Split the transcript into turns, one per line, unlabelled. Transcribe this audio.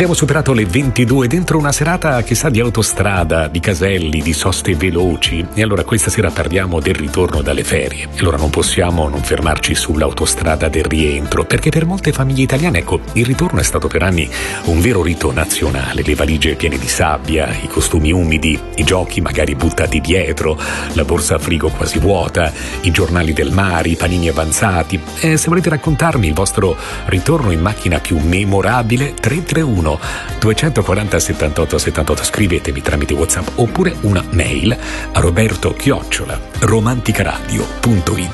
Abbiamo superato le 22 dentro una serata che sa di autostrada, di caselli, di soste veloci. E allora questa sera parliamo del ritorno dalle ferie. E allora non possiamo non fermarci sull'autostrada del rientro, perché per molte famiglie italiane, ecco, il ritorno è stato per anni un vero rito nazionale. Le valigie piene di sabbia, i costumi umidi, i giochi magari buttati dietro, la borsa a frigo quasi vuota, i giornali del mare, i panini avanzati. Se volete raccontarmi il vostro ritorno in macchina più memorabile, 331 240 78 78, scrivetemi tramite WhatsApp oppure una mail a roberto@romanticaradio.it.